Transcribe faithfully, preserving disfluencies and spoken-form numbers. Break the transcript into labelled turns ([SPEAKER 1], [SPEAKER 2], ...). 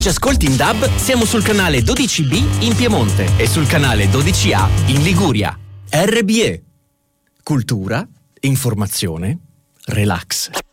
[SPEAKER 1] ci ascolti in D A B, siamo sul canale dodici B in Piemonte e sul canale dodici A in Liguria. R B E. Cultura, informazione, relax.